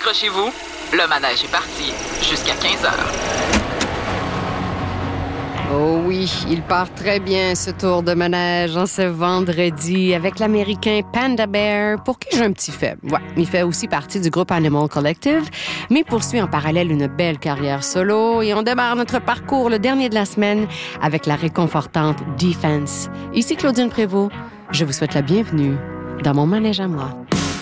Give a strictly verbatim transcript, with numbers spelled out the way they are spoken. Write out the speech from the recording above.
Accrochez-vous, le manège est parti jusqu'à quinze heures. Oh oui, il part très bien ce tour de manège en ce vendredi avec l'Américain Panda Bear, pour qui j'ai un petit faible. Ouais, il fait aussi partie du groupe Animal Collective, mais poursuit en parallèle une belle carrière solo et on démarre notre parcours, le dernier de la semaine, avec la réconfortante Defense. Ici Claudine Prévost, je vous souhaite la bienvenue dans mon manège à moi.